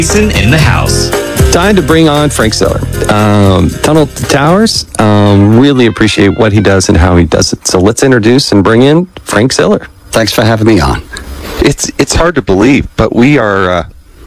Jason in the house. Time to bring on Frank Siller. Tunnel to Towers. Really appreciate what he does and how he does it. So let's introduce and bring in Frank Siller. Thanks for having me on. It's hard to believe, but we are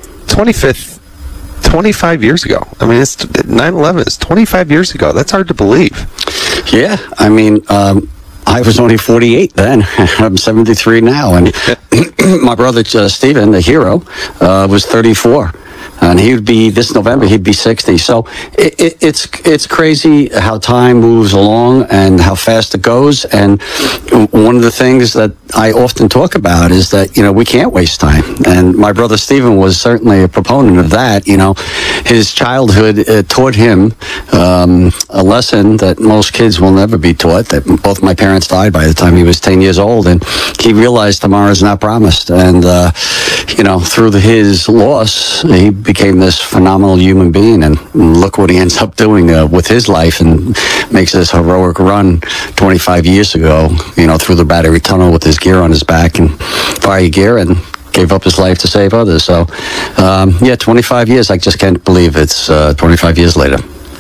25 years ago. I mean, it's 9/11 is 25 years ago. That's hard to believe. Yeah, I mean, I was only 48 then. I'm 73 now, and my brother Stephen, the hero, was 34. And this November, he'd be 60. So it's crazy how time moves along and how fast it goes. And one of the things that I often talk about is that, we can't waste time. And my brother Stephen was certainly a proponent of that. His childhood taught him a lesson that most kids will never be taught, that both my parents died by the time he was 10 years old. And he realized tomorrow's not promised. And, through his loss, he became this phenomenal human being, and look what he ends up doing with his life, and makes this heroic run 25 years ago, through the Battery Tunnel with his gear on his back and fire gear, and gave up his life to save others. So, 25 years. I just can't believe it's 25 years later.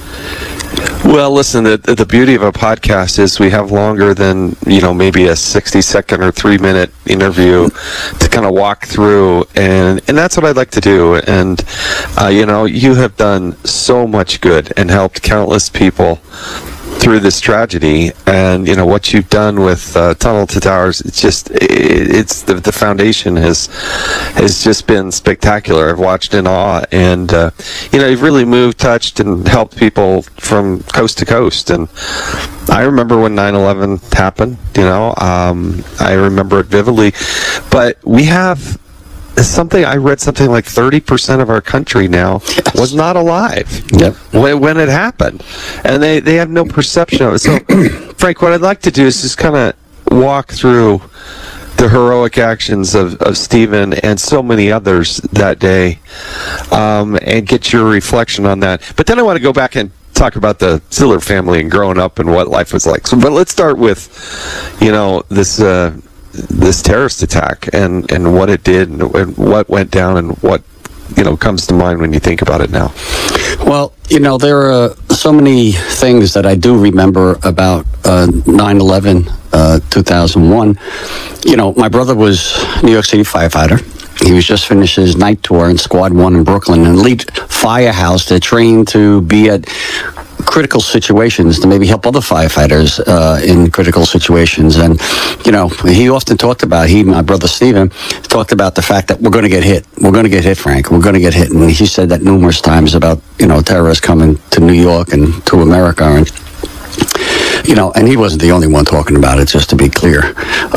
Well, listen, the beauty of a podcast is we have longer than, maybe a 60-second or 3-minute interview to kind of walk through, and that's what I'd like to do. And, you have done so much good and helped countless people through this tragedy, and what you've done with Tunnel to Towers, it's the foundation has just been spectacular. I've watched in awe, and you've really moved, touched, and helped people from coast to coast. And I remember when 9/11 happened. I remember it vividly, but we have I read something like 30% of our country now was not alive when it happened, and they have no perception of it. So, Frank, what I'd like to do is just kind of walk through the heroic actions of Stephen and so many others that day, and get your reflection on that. But then I want to go back and talk about the Siller family and growing up and what life was like. So, but let's start with, this terrorist attack and what it did and what went down and what comes to mind when you think about it now. Well, there are so many things that I do remember about 9/11, 2001. My brother was New York City firefighter. He was just finished his night tour in Squad 1 in Brooklyn, and Elite Firehouse. They're trained to be at critical situations to maybe help other firefighters in critical situations. And, he often talked about, my brother Stephen, talked about the fact that we're going to get hit. We're going to get hit, Frank. We're going to get hit. And he said that numerous times about, terrorists coming to New York and to America. And, and he wasn't the only one talking about it, just to be clear.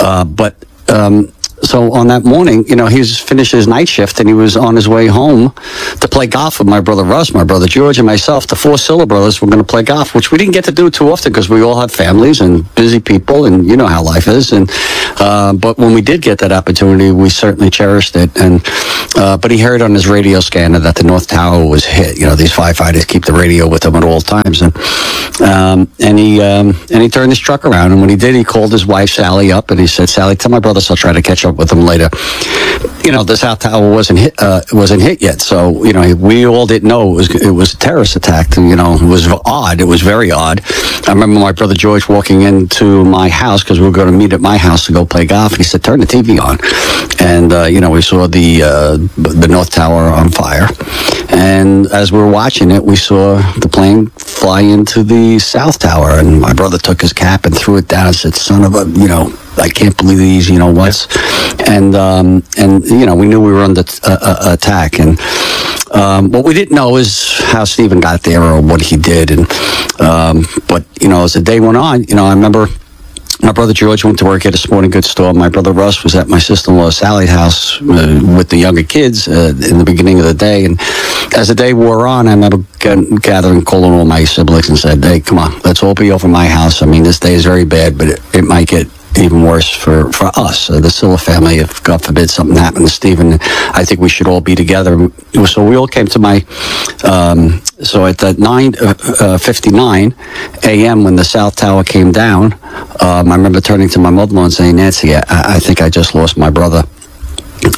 So on that morning, he was finished his night shift, and he was on his way home to play golf with my brother Russ, my brother George, and myself. The 4 Siller brothers were going to play golf, which we didn't get to do too often because we all have families and busy people, and you know how life is. And but when we did get that opportunity, we certainly cherished it. And but he heard on his radio scanner that the North Tower was hit. These firefighters keep the radio with them at all times, and he turned his truck around. And when he did, he called his wife Sally up, and he said, "Sally, tell my brothers I'll try to catch up with them later." The South Tower wasn't hit yet, so we all didn't know it was a terrorist attack. It was odd. It was very odd. I remember my brother George walking into my house because we were going to meet at my house to go play golf. He said, "Turn the TV on," and we saw the North Tower on fire. And as we were watching it, we saw the plane fly into the South Tower, and my brother took his cap and threw it down and said, "Son of a, I can't believe these, what's," and we knew we were under attack, and what we didn't know is how Stephen got there or what he did, and but as the day went on, I remember my brother George went to work at a sporting goods store. My brother Russ was at my sister-in-law Sally's house with the younger kids in the beginning of the day. And as the day wore on, I remember calling all my siblings and said, "Hey, come on, let's all be over my house. I mean, this day is very bad, but it might get even worse for us, the Siller family, if God forbid something happened to Stephen. I think we should all be together." So we all came to my, so at that 9:59 a.m. when the South Tower came down, I remember turning to my mother-in-law and saying, "Nancy, I think I just lost my brother."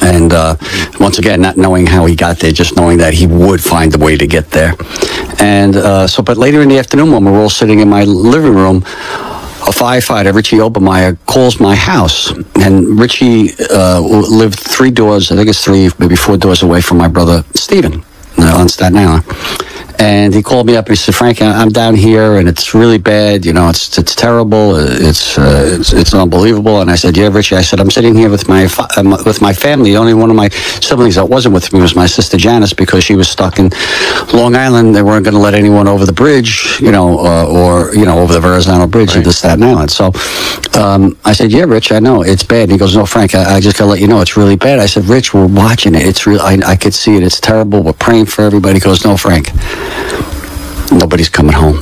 And once again, not knowing how he got there, just knowing that he would find a way to get there. And but later in the afternoon, when we're all sitting in my living room, a firefighter, Richie Obermeyer, calls my house. And Richie lived 3 doors, I think it's 3, maybe 4 doors away from my brother Stephen on Staten Island. And he called me up and he said, Frank, I'm down here and it's really bad. You know, it's terrible. It's unbelievable. And I said, yeah, Richie. I said, I'm sitting here with my family. The only one of my siblings that wasn't with me was my sister Janice, because she was stuck in Long Island. They weren't going to let anyone over the bridge, over the Verrazano Bridge into Staten Island. So I said, yeah, Rich, I know it's bad. And he goes, no, Frank, I just got to let you know it's really bad. I said, Rich, we're watching it. It's real. I could see it. It's terrible. We're praying for everybody. He goes, no, Frank, nobody's coming home.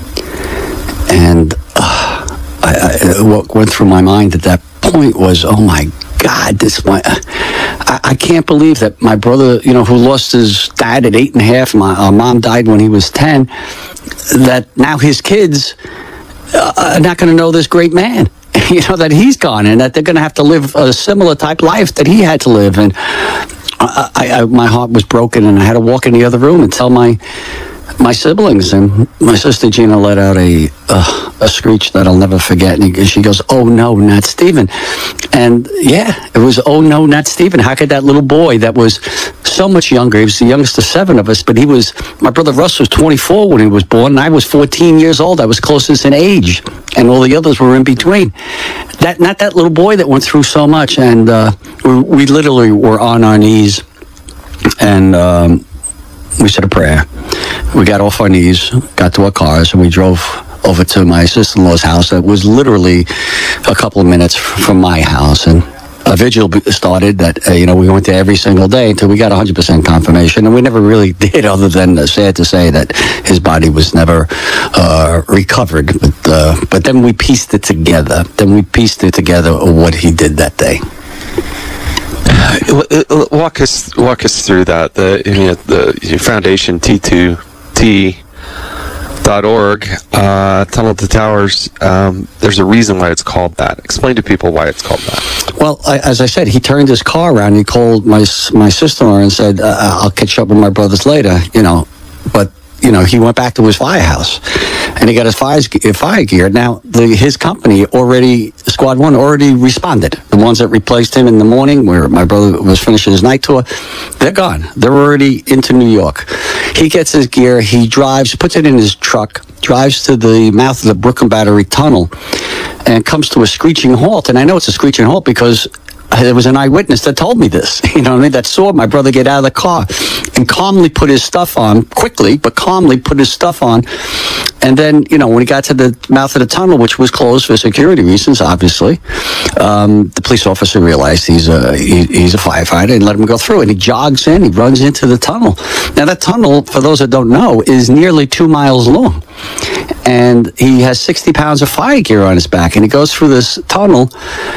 And what went through my mind at that point was, oh my God, I can't believe that my brother, who lost his dad at 8.5, our mom died when he was 10, that now his kids are not going to know this great man, that he's gone, and that they're going to have to live a similar type life that he had to live. And my heart was broken, and I had to walk in the other room and tell my siblings, and my sister Gina let out a screech that I'll never forget, and she goes, oh no, not Stephen. And yeah, it was, oh no, not Stephen. How could that little boy that was so much younger, he was the youngest of 7 of us, but my brother Russ was 24 when he was born, and I was 14 years old. I was closest in age, and all the others were in between. Not that little boy that went through so much. And we literally were on our knees, and we said a prayer. We got off our knees, got to our cars, and we drove over to my sister-in-law's house. That was literally a couple of minutes from my house. And a vigil started that, we went there every single day until we got 100% confirmation. And we never really did, other than sad to say that his body was never recovered. But then we pieced it together. What he did that day. Walk us through that. The foundation T2T.org, Tunnel to Towers. There's a reason why it's called that. Explain to people why it's called that. Well, as I said, he turned his car around. And he called my sister-in-law and said, "I'll catch up with my brothers later." But he went back to his firehouse, and he got his fire gear. Now, his company Squad 1 already responded. The ones that replaced him in the morning, where my brother was finishing his night tour, they're gone. They're already into New York. He gets his gear, he drives, puts it in his truck, drives to the mouth of the Brooklyn Battery Tunnel, and comes to a screeching halt. And I know it's a screeching halt because there was an eyewitness that told me this, that saw my brother get out of the car and calmly put his stuff on, quickly, but calmly put his stuff on. And then, when he got to the mouth of the tunnel, which was closed for security reasons, obviously, the police officer realized he's a firefighter and let him go through. And he jogs in, he runs into the tunnel. Now, that tunnel, for those that don't know, is nearly 2 miles long. And he has 60 pounds of fire gear on his back. And he goes through this tunnel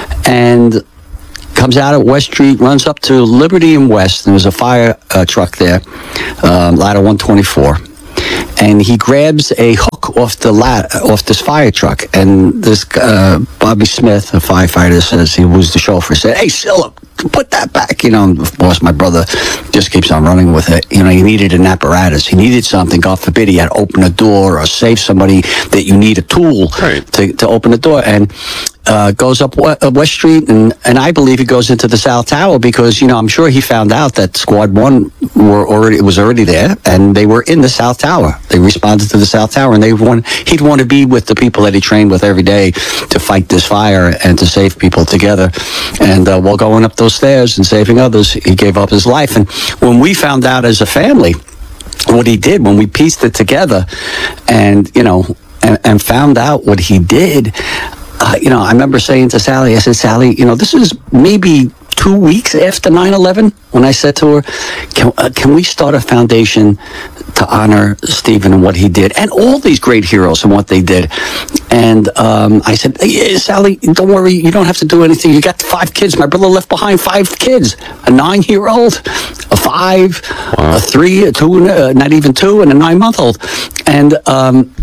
and comes out at West Street, runs up to Liberty and West, and there's a fire truck there, ladder 124. And he grabs a hook off this fire truck, and this Bobby Smith, a firefighter, says, he was the chauffeur, said, "Hey, Silla, put that back." And of course, my brother just keeps on running with it. He needed an apparatus. He needed something. God forbid he had to open a door or save somebody, that you need a tool to open the door. And goes up West Street, and I believe he goes into the South Tower because, I'm sure he found out that Squad 1 was already there, and they were in the South Tower. They responded to the South Tower, and he'd want to be with the people that he trained with every day to fight this fire and to save people together. And while going up those stairs and saving others, he gave up his life. And when we found out as a family what he did, when we pieced it together and found out what he did, I remember saying to Sally, I said, "Sally, this is maybe 2 weeks after 9/11 when I said to her, can we start a foundation to honor Stephen and what he did, and all these great heroes and what they did?" And I said, "Yeah, Sally, don't worry, you don't have to do anything. You got 5 kids. My brother left behind 5 kids, a 9-year-old, a 5, a 3, a 2, not even 2, and a 9-month-old. And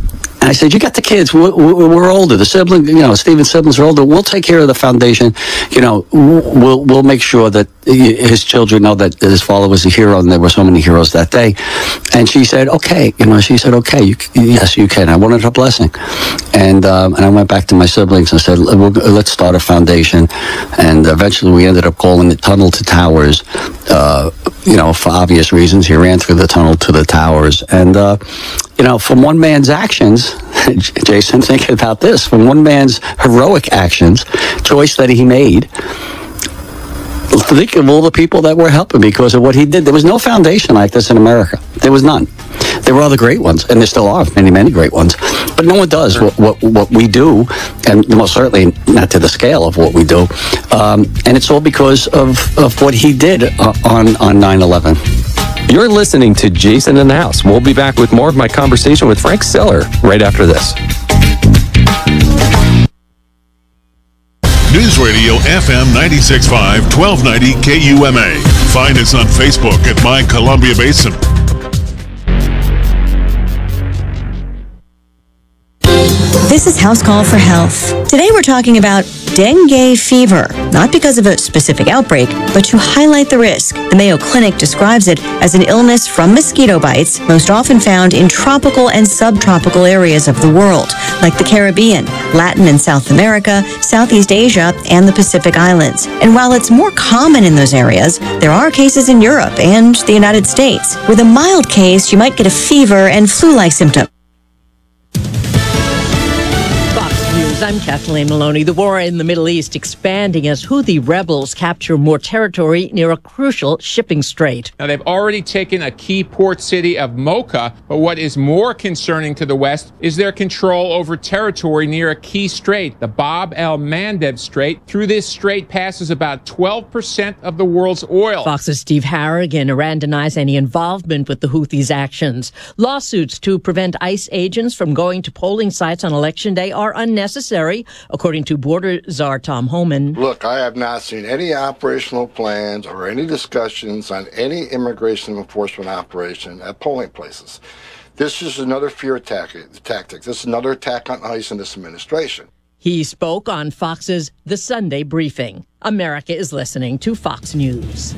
And I said, you got the kids. We're older. The siblings, Stephen's siblings are older. We'll take care of the foundation. We'll make sure that his children know that his father was a hero, and there were so many heroes that day. And she said, okay. Yes, you can. I wanted her blessing. And I went back to my siblings and said, let's start a foundation. And eventually we ended up calling it Tunnel to Towers. For obvious reasons, he ran through the tunnel to the towers. And, from one man's actions, Jason, think about this, from one man's heroic actions, choice that he made, think of all the people that were helping because of what he did. There was no foundation like this in America. There was none. There were other great ones, and there still are many, many great ones. But no one does what we do, and most certainly not to the scale of what we do. And it's all because of what he did on 9/11. You're listening to Jason in the House. We'll be back with more of my conversation with Frank Siller right after this. News Radio FM 96.5, 1290 KUMA. Find us on Facebook at My Columbia Basin. This is House Call for Health. Today we're talking about dengue fever, not because of a specific outbreak, but to highlight the risk. The Mayo Clinic describes it as an illness from mosquito bites, most often found in tropical and subtropical areas of the world, like the Caribbean, Latin and South America, Southeast Asia, and the Pacific Islands. And while it's more common in those areas, there are cases in Europe and the United States. With a mild case, you might get a fever and flu-like symptoms. I'm Kathleen Maloney. The war in the Middle East expanding as Houthi rebels capture more territory near a crucial shipping strait. Now, they've already taken a key port city of Mocha, but what is more concerning to the West is their control over territory near a key strait, the Bab el-Mandeb Strait. Through this strait passes about 12% of the world's oil. Fox's Steve Harrigan. Iran denies any involvement with the Houthis' actions. Lawsuits to prevent ICE agents from going to polling sites on Election Day are unnecessary, according to border czar Tom Homan. Look, I have not seen any operational plans or any discussions on any immigration enforcement operation at polling places. This is another fear tactic. This is another attack on ICE and this administration. He spoke on Fox's The Sunday Briefing. America is listening to Fox News.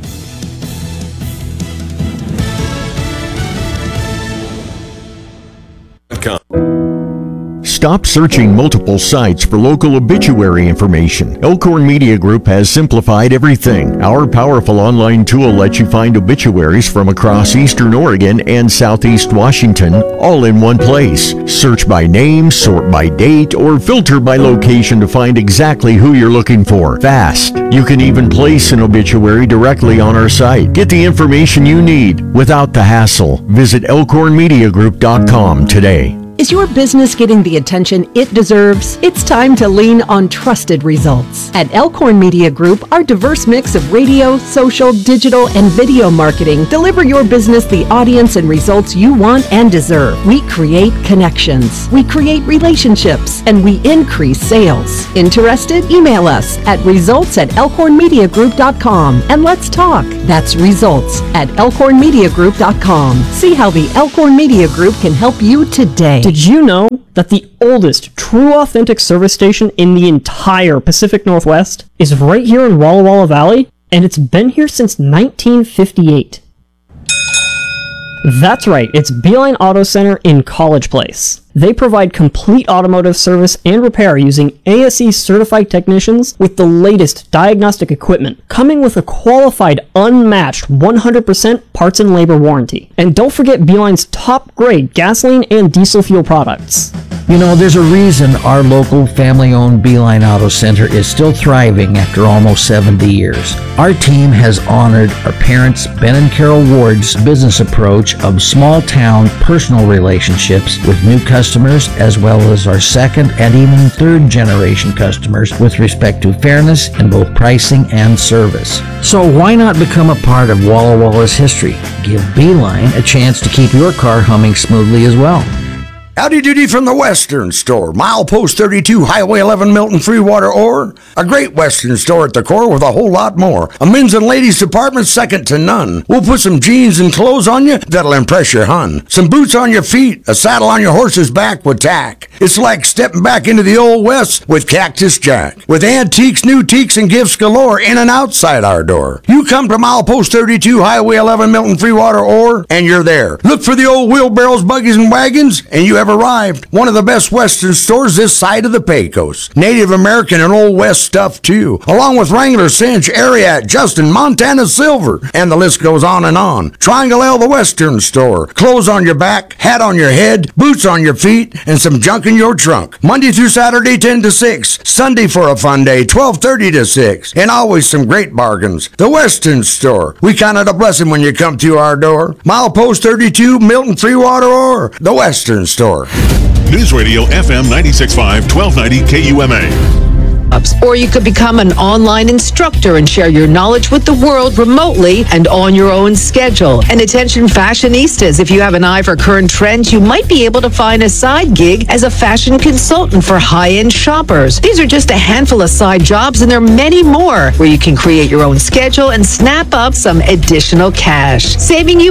Stop searching multiple sites for local obituary information. Elkhorn Media Group has simplified everything. Our powerful online tool lets you find obituaries from across Eastern Oregon and Southeast Washington, all in one place. Search by name, sort by date, or filter by location to find exactly who you're looking for. Fast. You can even place an obituary directly on our site. Get the information you need without the hassle. Visit elkhornmediagroup.com today. Is your business getting the attention it deserves? It's time to lean on trusted results. At Elkhorn Media Group, our diverse mix of radio, social, digital, and video marketing deliver your business the audience and results you want and deserve. We create connections, we create relationships, and we increase sales. Interested? Email us at results@elkhornmediagroup.com and let's talk. That's results@elkhornmediagroup.com. See how the Elkhorn Media Group can help you today. Did you know that the oldest true authentic service station in the entire Pacific Northwest is right here in Walla Walla Valley? And it's been here since 1958. That's right, it's Beeline Auto Center in College Place. They provide complete automotive service and repair using ASE certified technicians with the latest diagnostic equipment, coming with a qualified, unmatched 100% parts and labor warranty. And don't forget Beeline's top grade gasoline and diesel fuel products. You know, there's a reason our local family-owned Beeline Auto Center is still thriving after almost 70 years. Our team has honored our parents, Ben and Carol Ward's business approach of small-town personal relationships with new customers, as well as our second and even third generation customers with respect to fairness in both pricing and service. So why not become a part of Walla Walla's history? Give Beeline a chance to keep your car humming smoothly as well. Howdy doody from the Western Store. Milepost 32, Highway 11, Milton, Freewater, Ore. A great Western store at the core with a whole lot more. A men's and ladies department second to none. We'll put some jeans and clothes on you that'll impress your hun. Some boots on your feet, a saddle on your horse's back with tack. It's like stepping back into the Old West with Cactus Jack. With antiques, new teaks, and gifts galore in and outside our door. You come to Milepost 32, Highway 11, Milton, Freewater, Ore, and you're there. Look for the old wheelbarrows, buggies, and wagons, and you have arrived. One of the best Western stores this side of the Pecos. Native American and Old West stuff, too. Along with Wrangler, Cinch, Ariat, Justin, Montana Silver, and the list goes on and on. Triangle L, the Western Store. Clothes on your back, hat on your head, boots on your feet, and some junk in your trunk. Monday through Saturday, 10 to 6. Sunday for a fun day, 12:30 to 6. And always some great bargains. The Western Store. We count it a blessing when you come to our door. Milepost 32, Milton, Freewater, or the Western Store. News Radio FM 96.5, 1290 KUMA. Or you could become an online instructor and share your knowledge with the world remotely and on your own schedule. And attention fashionistas, if you have an eye for current trends, you might be able to find a side gig as a fashion consultant for high-end shoppers. These are just a handful of side jobs, and there are many more where you can create your own schedule and snap up some additional cash, saving you